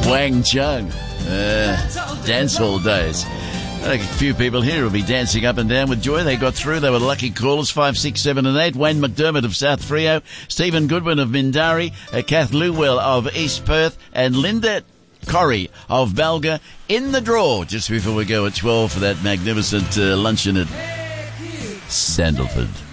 Wang Chung. Dance hall days. A few people here will be dancing up and down with joy. They got through. They were lucky callers, 5, 6, 7 and 8. Wayne McDermott of South Freo, Stephen Goodwin of Mindari, Kath Lewell of East Perth, and Linda Corrie of Balga in the draw just before we go at 12 for that magnificent luncheon at Sandalford.